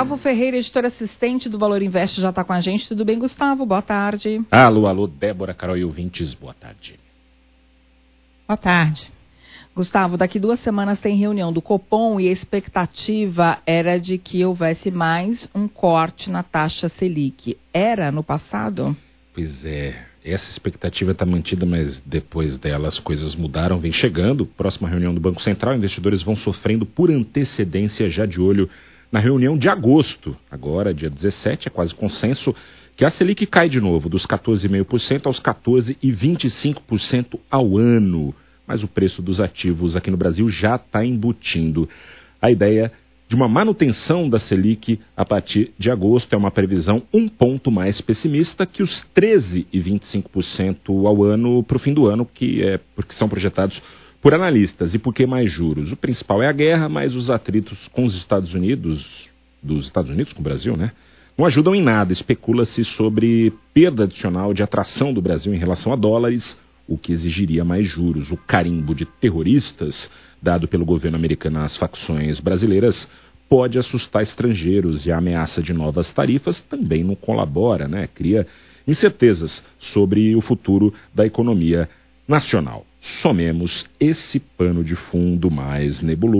Gustavo Ferreira, editor assistente do Valor Invest, já está com a gente. Tudo bem, Gustavo? Boa tarde. Alô, Débora, Carol e ouvintes, boa tarde. Boa tarde. Gustavo, daqui 2 semanas tem reunião do Copom e a expectativa era de que houvesse mais um corte na taxa Selic. Era no passado? Pois é, essa expectativa está mantida, mas depois dela as coisas mudaram, vem chegando. Próxima reunião do Banco Central, investidores vão sofrendo por antecedência, já de olho na reunião de agosto. Agora, dia 17, é quase consenso que a Selic cai de novo, dos 14,5% aos 14,25% ao ano. Mas o preço dos ativos aqui no Brasil já está embutindo. A ideia de uma manutenção da Selic a partir de agosto é uma previsão um ponto mais pessimista que os 13,25% ao ano para o fim do ano, porque são projetados por analistas. E por que mais juros? O principal é a guerra, mas os atritos com os Estados Unidos, dos Estados Unidos com o Brasil, né? Não ajudam em nada. Especula-se sobre perda adicional de atração do Brasil em relação a dólares, o que exigiria mais juros. O carimbo de terroristas dado pelo governo americano às facções brasileiras pode assustar estrangeiros e a ameaça de novas tarifas também não colabora, né? Cria incertezas sobre o futuro da economia nacional. Somemos esse pano de fundo mais nebuloso